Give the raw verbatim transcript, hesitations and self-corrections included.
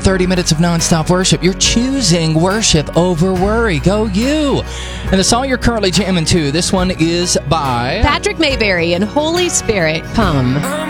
thirty minutes of nonstop worship. You're choosing worship over worry. Go you. And the song you're currently jamming to, this one is by Patrick Mayberry and Holy Spirit, Come.